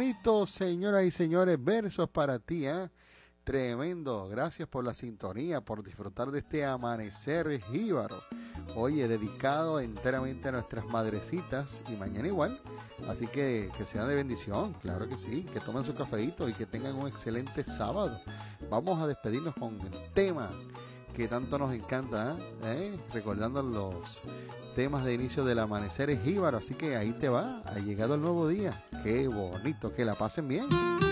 bonito, señoras y señores, versos para ti, ¿eh? Tremendo, gracias por la sintonía, por disfrutar de este amanecer jíbaro. Oye, dedicado enteramente a nuestras madrecitas y mañana igual. Así que sean de bendición, claro que sí, que tomen su cafeíto y que tengan un excelente sábado. Vamos a despedirnos con el tema que tanto nos encanta, recordando los temas de inicio del amanecer jíbaro. Así que ahí te va, ha llegado el nuevo día. Qué bonito, que la pasen bien.